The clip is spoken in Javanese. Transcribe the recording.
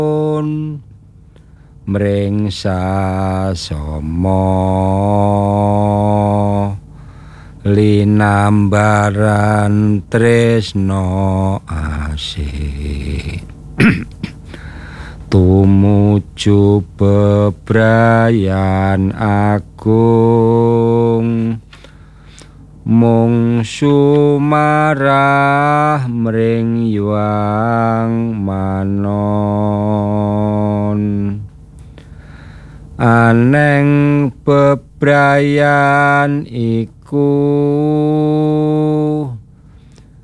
mring sasama linambaran tresna asih tumuju bebrayan agung mung sumarah mring yuang manon aneng bebrayan iku